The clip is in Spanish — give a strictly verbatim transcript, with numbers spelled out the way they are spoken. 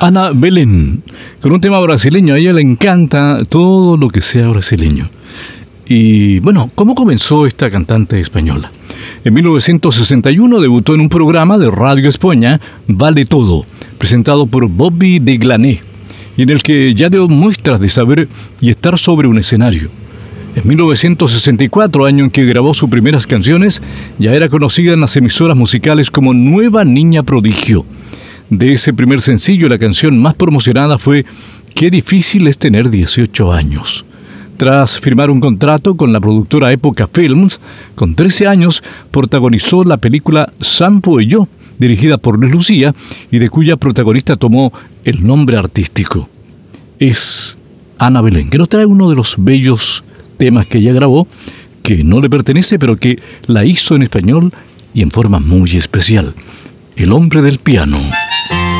Ana Belén, con un tema brasileño. A ella le encanta todo lo que sea brasileño. Y bueno, ¿cómo comenzó esta cantante española? En mil novecientos sesenta y uno debutó en un programa de Radio España, Vale Todo, presentado por Bobby de Glané, y en el que ya dio muestras de saber y estar sobre un escenario. En mil novecientos sesenta y cuatro, año en que grabó sus primeras canciones, ya era conocida en las emisoras musicales como Nueva Niña Prodigio. De ese primer sencillo, la canción más promocionada fue Qué difícil es tener dieciocho años. Tras firmar un contrato con la productora Época Films, con trece años protagonizó la película Sampo y yo, dirigida por Luis Lucía y de cuya protagonista tomó el nombre artístico. Es Ana Belén, que nos trae uno de los bellos temas que ella grabó, que no le pertenece, pero que la hizo en español y en forma muy especial. El hombre del piano.